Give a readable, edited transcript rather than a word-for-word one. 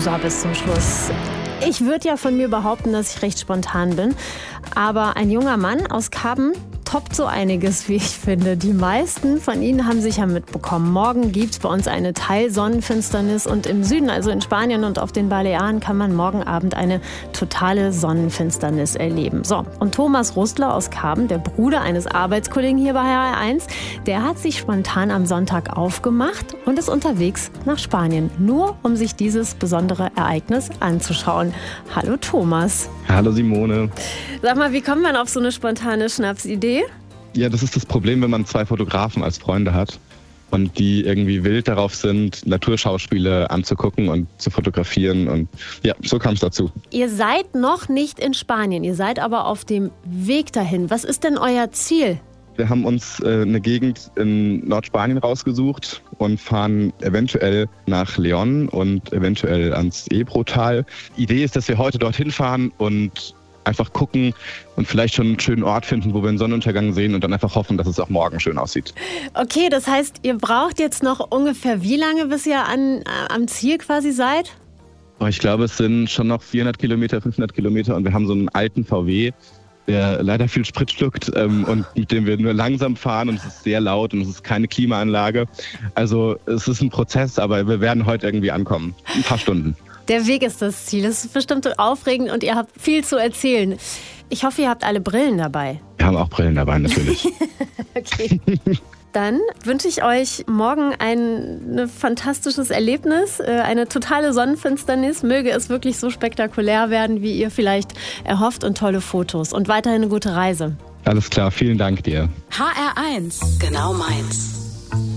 So, bis zum Schluss. Ich würde ja von mir behaupten, dass ich recht spontan bin. Aber ein junger Mann aus Karben toppt so einiges, wie ich finde. Die meisten von Ihnen haben sicher mitbekommen. Morgen gibt es bei uns eine Teilsonnenfinsternis und im Süden, also in Spanien und auf den Balearen, kann man morgen Abend eine totale Sonnenfinsternis erleben. So, und Thomas Rustler aus Karben, der Bruder eines Arbeitskollegen hier bei HR1, der hat sich spontan am Sonntag aufgemacht und ist unterwegs nach Spanien, nur um sich dieses besondere Ereignis anzuschauen. Hallo Thomas. Hallo Simone. Sag mal, wie kommt man auf so eine spontane Schnapsidee? Ja, das ist das Problem, wenn man 2 Fotografen als Freunde hat und die irgendwie wild darauf sind, Naturschauspiele anzugucken und zu fotografieren. Und ja, so kam es dazu. Ihr seid noch nicht in Spanien, ihr seid aber auf dem Weg dahin. Was ist denn euer Ziel? Wir haben uns eine Gegend in Nordspanien rausgesucht und fahren eventuell nach León und eventuell ans Ebrotal. Die Idee ist, dass wir heute dorthin fahren und einfach gucken und vielleicht schon einen schönen Ort finden, wo wir einen Sonnenuntergang sehen und dann einfach hoffen, dass es auch morgen schön aussieht. Okay, das heißt, ihr braucht jetzt noch ungefähr wie lange, bis ihr am Ziel quasi seid? Ich glaube, es sind schon noch 400 Kilometer, 500 Kilometer und wir haben so einen alten VW, der leider viel Sprit schluckt und mit dem wir nur langsam fahren und es ist sehr laut und es ist keine Klimaanlage. Also es ist ein Prozess, aber wir werden heute irgendwie ankommen. Ein paar Stunden. Der Weg ist das Ziel. Es ist bestimmt aufregend und ihr habt viel zu erzählen. Ich hoffe, ihr habt alle Brillen dabei. Wir haben auch Brillen dabei, natürlich. Okay. Dann wünsche ich euch morgen ein fantastisches Erlebnis, eine totale Sonnenfinsternis. Möge es wirklich so spektakulär werden, wie ihr vielleicht erhofft und tolle Fotos. Und weiterhin eine gute Reise. Alles klar, vielen Dank dir. HR1, genau meins.